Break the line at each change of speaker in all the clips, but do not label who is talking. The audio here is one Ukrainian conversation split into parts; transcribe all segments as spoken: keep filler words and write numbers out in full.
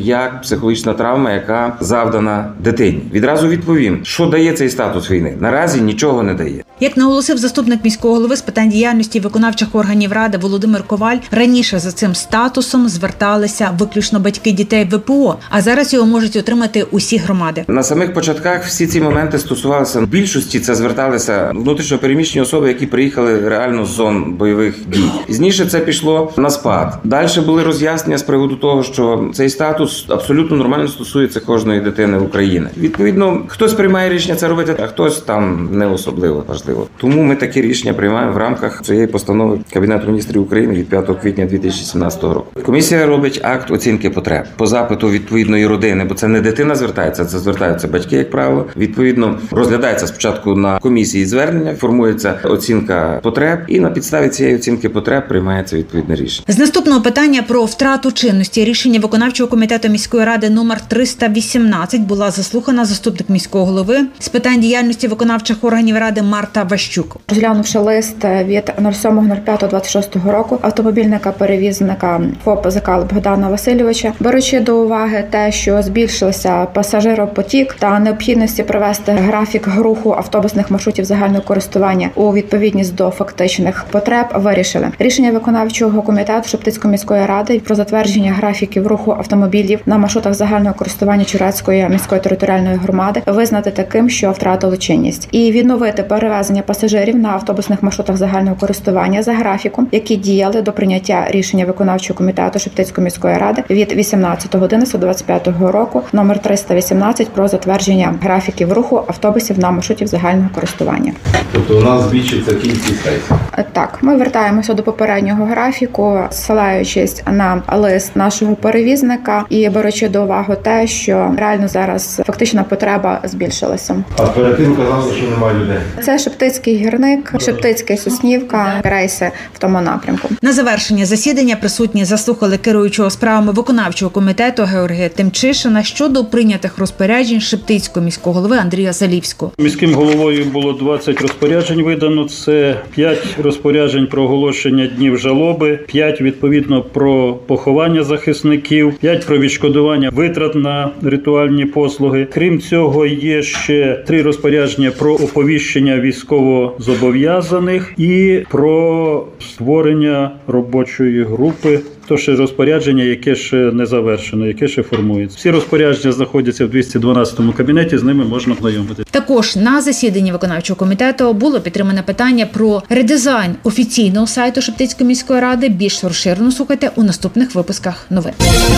як психологічна травма, яка завдана дитині. Відразу відповім, що дає цей статус війни. Наразі нічого не дає.
Як наголосив заступник міського голови з питань діяльності виконавчих органів ради Володимир Коваль, раніше за цим статусом зверталися виключно батьки дітей ВПО, а зараз його можуть отримати усі громади.
На самих початках всі ці моменти стосувалися, в більшості це зверталися внутрішньо переміщені особи, які приїхали реально з зон бойових дій. Пізніше це пішло на спад. Далі були роз'яснення з приводу того, що цей статус абсолютно нормально стосується кожної дитини України. Відповідно, хтось приймає рішення це робити, а хтось там не особливо важливо. Тому ми такі рішення приймаємо в рамках цієї постанови Кабінету міністрів України від п'ятого квітня дві тисячі сімнадцятого року. Комісія робить акт оцінки потреб по запиту відповідної родини, бо це не дитина звертається, це звертаються батьки, як правило. Відповідно, розглядається спочатку на комісії звернення, формується оцінка потреб, і на підставі цієї оцінки потреб приймається відповідне рішення.
З наступного питання про втрату чинності рішення виконавчого комітету міської ради номер триста вісімнадцять була заслухана заступник міського голови з питань діяльності виконавчих органів ради Марта Ващук.
Розглянувши лист від сьомого п'ятого двадцять шостого року автомобільника-перевізника ФОП «Закал» Богдана Васильовича, беручи до уваги те, що збільшився пасажиропотік та необхідності привести графік руху автобусних маршрутів загального користування у відповідність до фактичних потреб, вирішили рішення виконавчого комітету Шептицької міської ради про затвердження графіків руху автомобілів на маршрутах загального користування Черецької міської територіальної громади визнати таким, що втратило чинність, і відновити перевезення пасажирів на автобусних маршрутах загального користування за графіком, які діяли до прийняття рішення виконавчого комітету Шептицької міської ради від вісімнадцятого одинадцятого двадцять п'ятого року номер триста вісімнадцять про затвердження графіків руху автобусів на маршрутів загального користування.
Тобто у нас збільшиться кількість рейсів?
Так, ми вертаємося до попереднього графіку, ссилаючись на лист нашого перевізника і беручи до уваги те, що реально зараз фактична потреба збільшилася.
А перед тим казали, що немає людей.
Це Шептицький Гірник, Шептицький Соснівка, рейси в тому напрямку.
На завершення засідання присутні заслухали керуючого справами виконавчого комітету Георгія Тимчишина щодо прийнятих розпоряджень Шептицького міського голови Андрія Залівського.
Міським головою було двадцять розпоряджень видано. Це п'ять розпоряджень про оголошення днів жалоби, п'ять відповідно про поховання захисників, п'ять про відшкодування витрат на ритуальні послуги. Крім цього, є ще три розпорядження про оповіщення військовозобов'язаних і про створення робочої групи. То ще розпорядження, яке ще не завершено, яке ще формується. Всі розпорядження знаходяться в двісті дванадцятому кабінеті, з ними можна знайомитися.
Також на засіданні виконавчого комітету було підтримане питання про редизайн офіційного сайту Шептицької міської ради. Більш розширено слухайте у наступних випусках новин.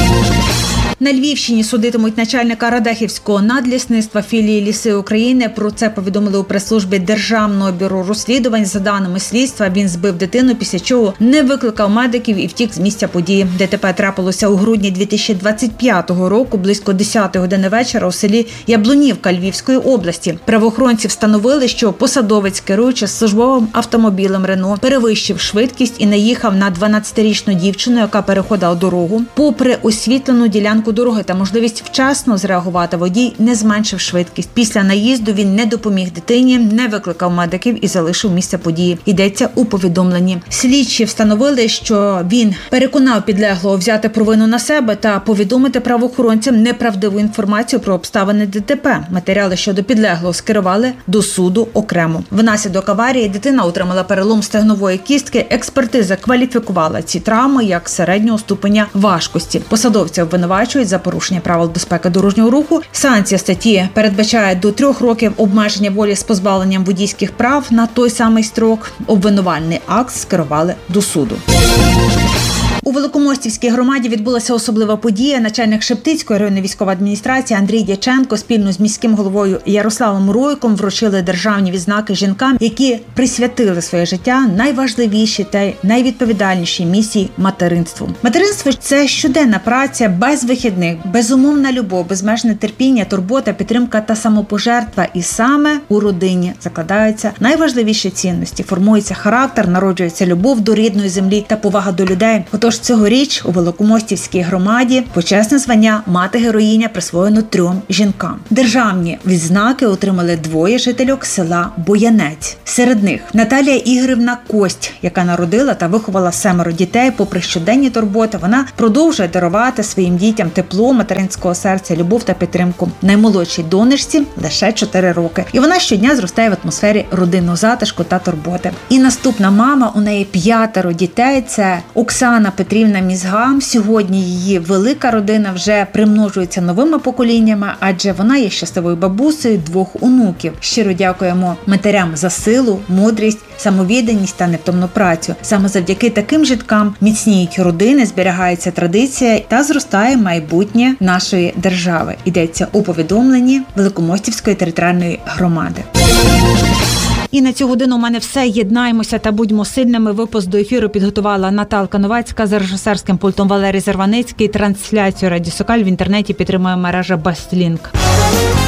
На Львівщині судитимуть начальника Радехівського надлісництва філії «Ліси України». Про це повідомили у прес-службі Державного бюро розслідувань. За даними слідства, він збив дитину, після чого не викликав медиків і втік з місця події. ДТП трапилося у грудні дві тисячі двадцять п'ятого року, близько десятої години вечора у селі Яблунівка Львівської області. Правоохоронці встановили, що посадовець, керуючи службовим автомобілем «Рено», перевищив швидкість і наїхав на дванадцятирічну дівчину, яка переходила дорогу. Попри освітлену ділянку дороги та можливість вчасно зреагувати, водій не зменшив швидкість. Після наїзду він не допоміг дитині, не викликав медиків і залишив місце події. Йдеться у повідомленні. Слідчі встановили, що він переконав підлеглого взяти провину на себе та повідомити правоохоронцям неправдиву інформацію про обставини ДТП. Матеріали щодо підлеглого скерували до суду окремо. Внаслідок аварії дитина отримала перелом стегнової кістки. Експертиза кваліфікувала ці травми як середнього ступеня важкості. Посадовця обвинувачують за порушення правил безпеки дорожнього руху. Санкція статті передбачає до трьох років обмеження волі з позбавленням водійських прав на той самий строк. Обвинувальний акт скерували до суду. У Великомостівській громаді відбулася особлива подія. Начальник Шептицької районної військової адміністрації Андрій Дяченко спільно з міським головою Ярославом Ройком вручили державні відзнаки жінкам, які присвятили своє життя найважливішій та найвідповідальнішій місії – материнству. Материнство – це щоденна праця без вихідних, безумовна любов, безмежне терпіння, турбота, підтримка та самопожертва. І саме у родині закладаються найважливіші цінності, формується характер, народжується любов до рідної землі та повага до людей. Отож, Тож цьогоріч у Великомостівській громаді почесне звання мати-героїня присвоєно трьом жінкам. Державні відзнаки отримали двоє жительок села Боянець. Серед них Наталія Ігорівна Кость, яка народила та виховала семеро дітей. Попри щоденні турботи, вона продовжує дарувати своїм дітям тепло материнського серця, любов та підтримку. Наймолодшій донечці лише чотири роки. І вона щодня зростає в атмосфері родинного затишку та турботи. І наступна мама, у неї п'ятеро дітей, це Оксана Петрівна Мізга. Сьогодні її велика родина вже примножується новими поколіннями, адже вона є щасливою бабусею двох онуків. Щиро дякуємо матерям за силу, мудрість, самовідданість та невтомну працю. Саме завдяки таким житкам міцніють родини, зберігається традиція та зростає майбутнє нашої держави. Йдеться у повідомленні Великомостівської територіальної громади. І на цю годину у мене все. Єднаємося та будьмо сильними. Випуск до ефіру підготувала Наталка Новацька, за режисерським пультом Валерій Зарваницький. Трансляцію Радіо Сокаль в інтернеті підтримує мережа Бастлінк.